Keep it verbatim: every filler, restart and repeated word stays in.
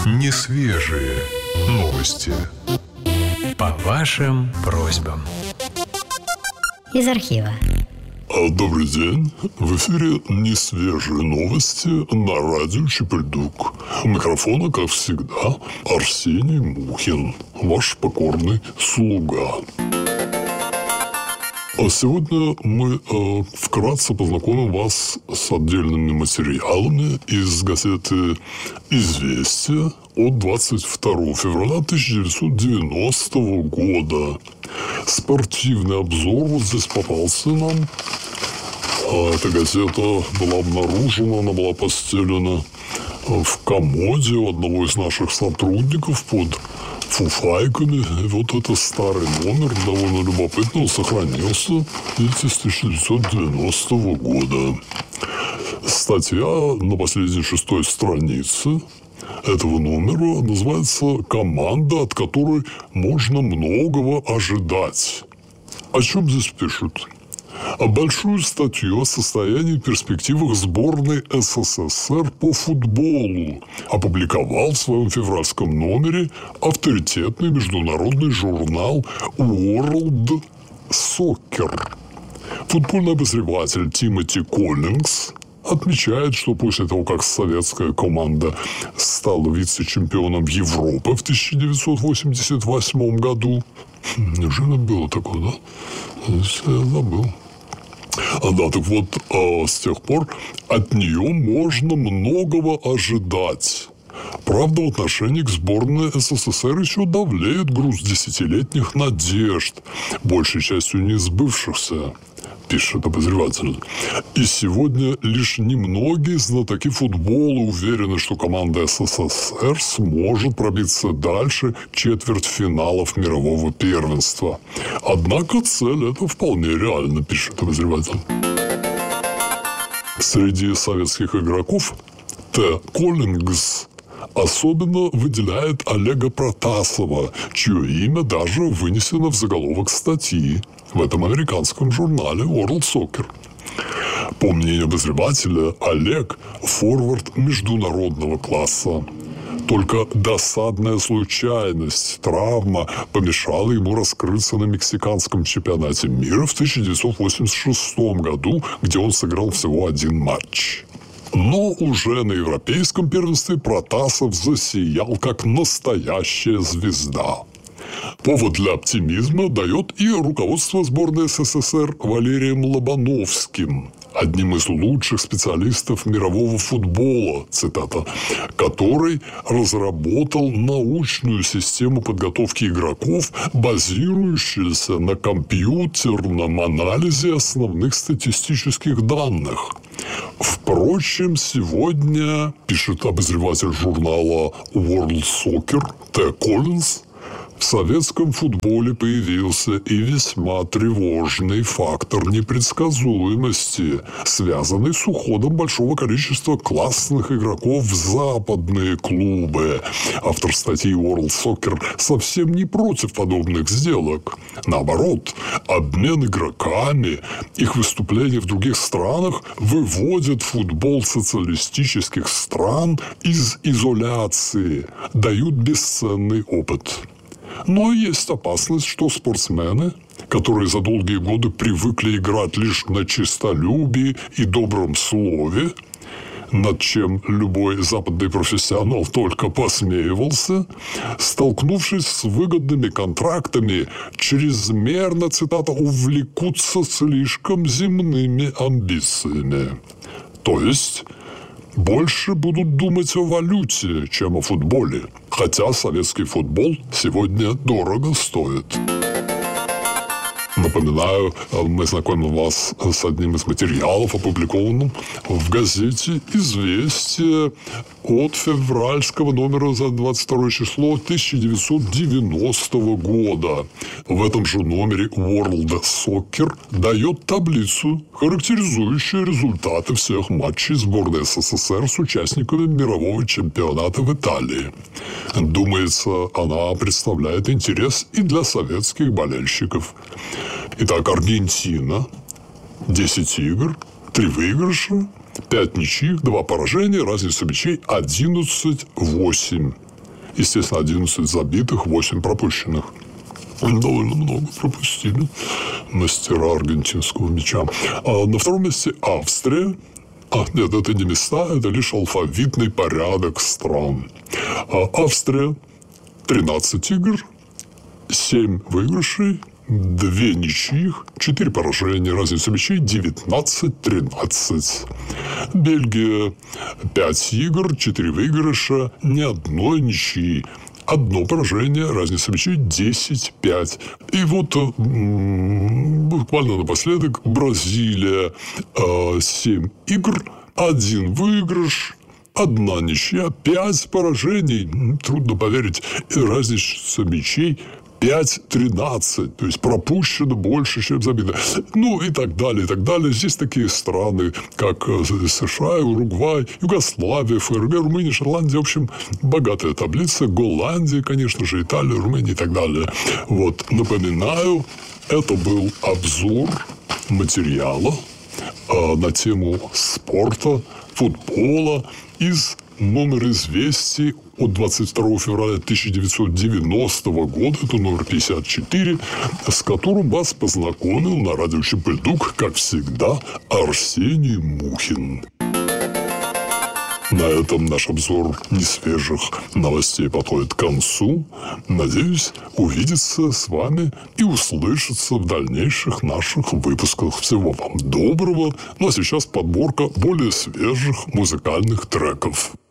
Несвежие новости. По вашим просьбам. Из архива. Добрый день. В эфире «Несвежие новости» на радио Чепельдук. У микрофона, как всегда, Арсений Мухин, ваш покорный слуга. А сегодня мы э, вкратце познакомим вас с отдельными материалами из газеты «Известия» от двадцать второго февраля тысяча девятьсот девяностого года. Спортивный обзор вот здесь попался нам. А эта газета была обнаружена, она была постелена в комоде у одного из наших сотрудников под фуфайками. И вот это старый номер, довольно любопытно, он сохранился, видите, с тысяча девятьсот девяностого года. Статья на последней шестой странице этого номера называется «Команда, от которой можно многого ожидать». О чем здесь пишут? Большую статью о состоянии и перспективах сборной СССР по футболу опубликовал в своем февральском номере авторитетный международный журнал World Soccer. Футбольный обозреватель Тимоти Коллинз отмечает, что после того, как советская команда стала вице-чемпионом Европы в тысяча девятьсот восемьдесят восьмом году, неужели было такое, да? Я забыл. А, да, так вот, а, с тех пор от нее можно многого ожидать. Правда, в отношении к сборной СССР еще давлеет груз десятилетних надежд, большей частью не сбывшихся, пишет обозреватель. И сегодня лишь немногие знатоки футбола уверены, что команда СССР сможет пробиться дальше четвертьфиналов мирового первенства. Однако цель эта вполне реальна, пишет обозреватель. Среди советских игроков Т. Коллинз особенно выделяет Олега Протасова, чье имя даже вынесено в заголовок статьи в этом американском журнале World Soccer. По мнению обозревателя, Олег – форвард международного класса. Только досадная случайность, травма помешала ему раскрыться на мексиканском чемпионате мира в тысяча девятьсот восемьдесят шестом году, где он сыграл всего один матч. Но уже на европейском первенстве Протасов засиял как настоящая звезда. Повод для оптимизма дает и руководство сборной СССР Валерием Лобановским, одним из лучших специалистов мирового футбола, цитата, который разработал научную систему подготовки игроков, базирующуюся на компьютерном анализе основных статистических данных. Впрочем, сегодня, пишет обозреватель журнала World Soccer Т. Коллинз, в советском футболе появился и весьма тревожный фактор непредсказуемости, связанный с уходом большого количества классных игроков в западные клубы. Автор статьи World Soccer совсем не против подобных сделок. Наоборот, обмен игроками, их выступления в других странах выводят футбол социалистических стран из изоляции, дают бесценный опыт. Но есть опасность, что спортсмены, которые за долгие годы привыкли играть лишь на честолюбии и добром слове, над чем любой западный профессионал только посмеивался, столкнувшись с выгодными контрактами, чрезмерно, цитата, увлекутся слишком земными амбициями. То есть больше будут думать о валюте, чем о футболе. Хотя советский футбол сегодня дорого стоит. Напоминаю, мы знакомим вас с одним из материалов, опубликованным в газете «Известия» от февральского номера за двадцать второе число тысяча девятьсот девяностого года. В этом же номере World Soccer дает таблицу, характеризующую результаты всех матчей сборной СССР с участниками мирового чемпионата в Италии. Думается, она представляет интерес и для советских болельщиков. Итак, Аргентина, десять игр, три выигрыша, пять ничьих, два поражения, разница мячей одиннадцать восемь. Естественно, одиннадцать забитых, восемь пропущенных. Довольно много пропустили мастера аргентинского мяча. А на втором месте Австрия. А, нет, это не места, это лишь алфавитный порядок стран. А Австрия тринадцать игр, семь выигрышей, две ничьих, четыре поражения, разница мячей девятнадцать тринадцать. Бельгия пять игр, четыре выигрыша, ни одной ничьи. Одно поражение, разница мячей десять пять. И вот буквально напоследок Бразилия семь игр, один выигрыш, одна ничья, пять поражений. Трудно поверить. И разница мячей пять тринадцать. То есть пропущено больше, чем забито. Ну и так далее, и так далее. Здесь такие страны, как США, Уругвай, Югославия, ФРГ, Румыния, Шотландия. В общем, богатая таблица. Голландия, конечно же, Италия, Румыния и так далее. Вот, напоминаю, это был обзор материала э, на тему спорта, футбола из номер известий от двадцать второго февраля тысяча девятьсот девяностого года, это номер пятьдесят четыре, с которым вас познакомил на радио Чепельдук, как всегда, Арсений Мухин. На этом наш обзор несвежих новостей подходит к концу. Надеюсь увидеться с вами и услышаться в дальнейших наших выпусках. Всего вам доброго. Ну а сейчас подборка более свежих музыкальных треков.